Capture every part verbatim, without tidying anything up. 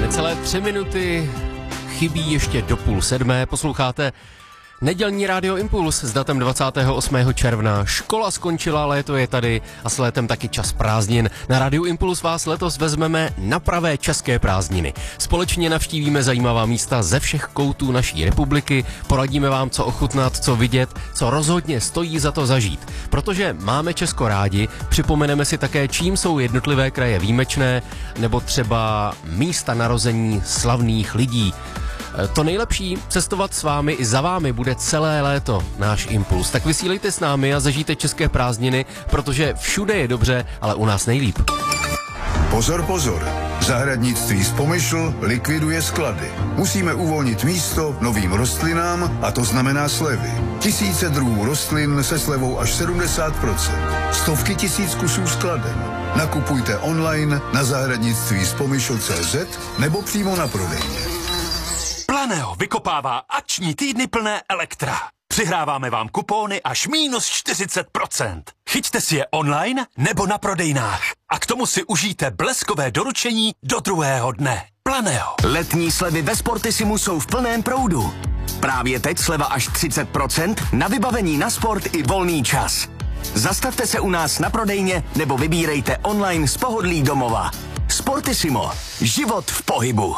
Necelé tři minuty chybí ještě do půl sedmé. Posloucháte nedělní Rádio Impuls s datem dvacátého osmého června. Škola skončila, léto je tady a s létem taky čas prázdnin. Na Rádiu Impuls vás letos vezmeme na pravé české prázdniny. Společně navštívíme zajímavá místa ze všech koutů naší republiky, poradíme vám, co ochutnat, co vidět, co rozhodně stojí za to zažít. Protože máme Česko rádi, připomeneme si také, čím jsou jednotlivé kraje výjimečné, nebo třeba místa narození slavných lidí. To nejlepší, cestovat s vámi i za vámi bude celé léto náš Impuls. Tak vysílejte s námi a zažijte české prázdniny, protože všude je dobře, ale u nás nejlíp. Pozor, pozor. Zahradnictví Spomyšl likviduje sklady. Musíme uvolnit místo novým rostlinám a to znamená slevy. Tisíce druhů rostlin se slevou až sedmdesát procent. Stovky tisíc kusů skladen. Nakupujte online na zahradnictví spomyšl tečka cé zet nebo přímo na prodejně. Planeo vykopává akční týdny plné Elektra. Přihráváme vám kupóny až minus čtyřicet procent. Chyťte si je online nebo na prodejnách. A k tomu si užijte bleskové doručení do druhého dne. Planeo. Letní slevy ve Sportissimu jsou v plném proudu. Právě teď sleva až třicet procent na vybavení na sport i volný čas. Zastavte se u nás na prodejně nebo vybírejte online z pohodlí domova. Sportissimo. Život v pohybu.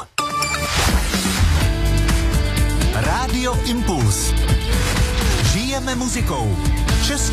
Rádio Impuls. Žijeme muzikou. Český